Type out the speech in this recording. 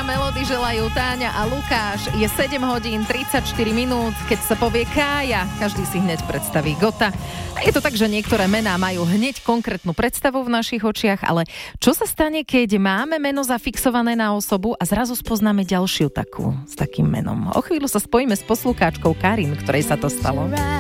Mária, Melody želajú Táňa a Lukáš. Je 7 hodín 34 minút, keď sa povie Kája, každý si hneď predstaví Gota. A je to tak, že niektoré mená majú hneď konkrétnu predstavu v našich očiach, ale čo sa stane, keď máme meno zafixované na osobu a zrazu spoznáme ďalšiu takú s takým menom? O chvíľu sa spojíme s poslucháčkou Karin, ktorej sa to stalo.